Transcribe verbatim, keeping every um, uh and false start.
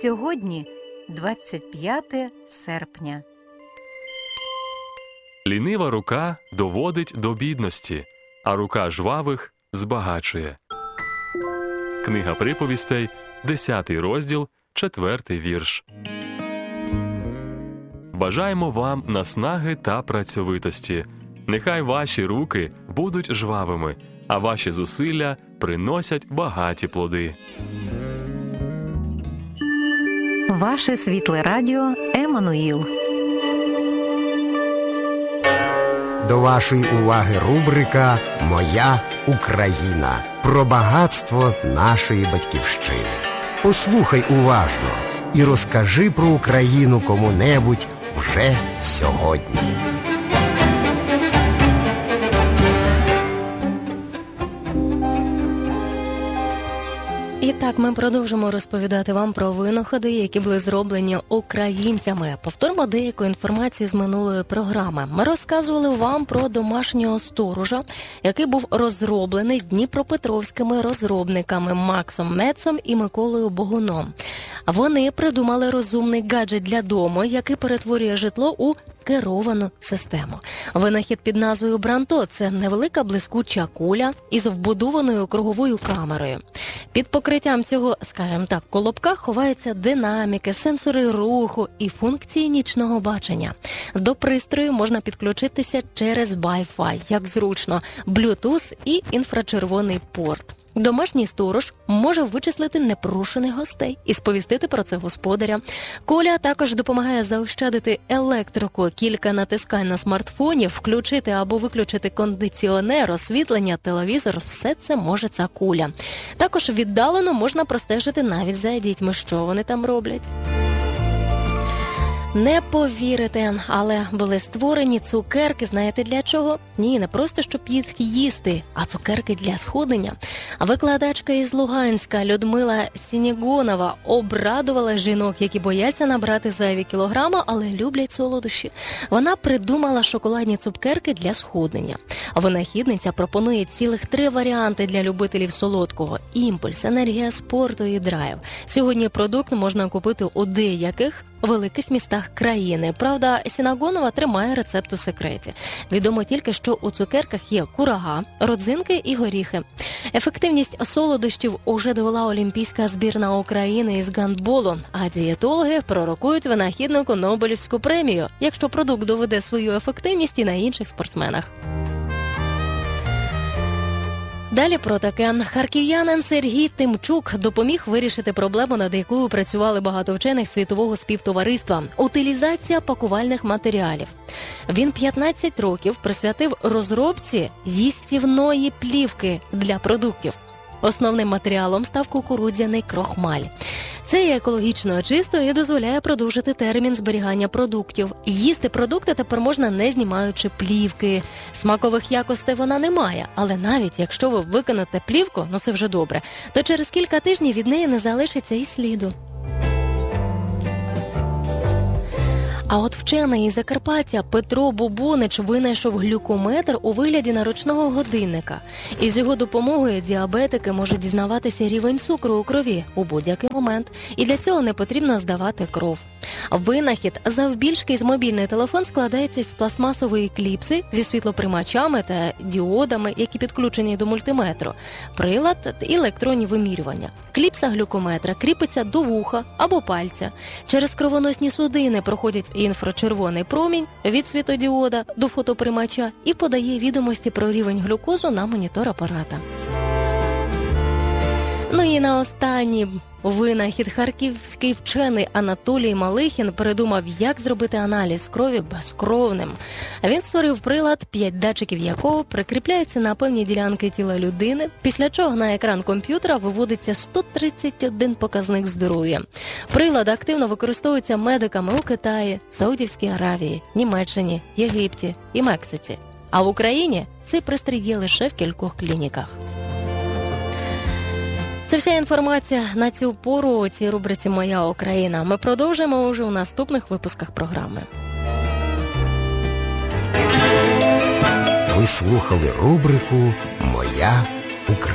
Сьогодні двадцять п'яте серпня. Лінива рука доводить до бідності, а рука жвавих збагачує. Книга приповістей, десятий розділ, четвертий вірш. Бажаємо вам наснаги та працьовитості. Нехай ваші руки будуть жвавими, а ваші зусилля приносять багаті плоди. Ваше світле радіо Еммануїл. До вашої уваги рубрика «Моя Україна» про багатство нашої батьківщини. Послухай уважно і розкажи про Україну кому-небудь вже сьогодні. І так, ми продовжимо розповідати вам про винаходи, які були зроблені українцями. Повторимо деяку інформацію з минулої програми. Ми розказували вам про домашнього сторожа, який був розроблений дніпропетровськими розробниками Максом Мецом і Миколою Богуном. Вони придумали розумний гаджет для дому, який перетворює житло у керовану систему. Винахід під назвою Бранто – це невелика блискуча куля із вбудованою круговою камерою. Під покриттям цього, скажімо так, колобка ховаються динаміки, сенсори руху і функції нічного бачення. До пристрою можна підключитися через Wi-Fi, як зручно, Bluetooth і інфрачервоний порт. Домашній сторож може вичислити непрошених гостей і сповістити про це господаря. Коля також допомагає заощадити електрику, кілька натискань на смартфоні, включити або виключити кондиціонер, освітлення, телевізор – все це може ця куля. Також віддалено можна простежити навіть за дітьми, що вони там роблять. Не повірите, але були створені цукерки, знаєте для чого? Ні, не просто, щоб їх їсти, а цукерки для схуднення. Викладачка із Луганська Людмила Сінігонова обрадувала жінок, які бояться набрати зайві кілограми, але люблять солодощі. Вона придумала шоколадні цукерки для схуднення. Винахідниця пропонує цілих три варіанти для любителів солодкого – імпульс, енергія спорту і драйв. Сьогодні продукт можна купити у деяких великих містах країни. Правда, Сінагонова тримає рецепт у секреті. Відомо тільки, що у цукерках є курага, родзинки і горіхи. Ефективність солодощів уже довела олімпійська збірна України із гандболу, а дієтологи пророкують винахіднику Нобелівську премію, якщо продукт доведе свою ефективність і на інших спортсменах. Далі про таке. Харків'янин Сергій Тимчук допоміг вирішити проблему, над якою працювали багато вчених світового співтовариства – утилізація пакувальних матеріалів. Він п'ятнадцять років присвятив розробці їстівної плівки для продуктів. Основним матеріалом став кукурудзяний крохмаль. Це є екологічно чисто і дозволяє продовжити термін зберігання продуктів. Їсти продукти тепер можна не знімаючи плівки. Смакових якостей вона не має, але навіть якщо ви викинете плівку, ну це вже добре, то через кілька тижнів від неї не залишиться і сліду. А от вчений із Закарпаття Петро Бубонич винайшов глюкометр у вигляді наручного годинника. І з його допомогою діабетики можуть дізнаватися рівень цукру у крові у будь-який момент. І для цього не потрібно здавати кров. Винахід завбільшки з мобільний телефон складається з пластмасової кліпси зі світлоприймачами та діодами, які підключені до мультиметру, прилад і електронні вимірювання. Кліпса глюкометра кріпиться до вуха або пальця. Через кровоносні судини проходить інфрачервоний промінь від світодіода до фотоприймача і подає відомості про рівень глюкозу на монітор апарата. Ну і на останній винахід харківський вчений Анатолій Малихін придумав, як зробити аналіз крові безкровним. Він створив прилад, п'ять датчиків якого прикріпляються на певні ділянки тіла людини, після чого на екран комп'ютера виводиться сто тридцять один показник здоров'я. Прилад активно використовується медиками у Китаї, Саудівській Аравії, Німеччині, Єгипті і Мексиці. А в Україні цей пристрій є лише в кількох клініках. Це вся інформація на цю пору у цій рубриці «Моя Україна». Ми продовжимо уже у наступних випусках програми. Ви слухали рубрику «Моя Україна».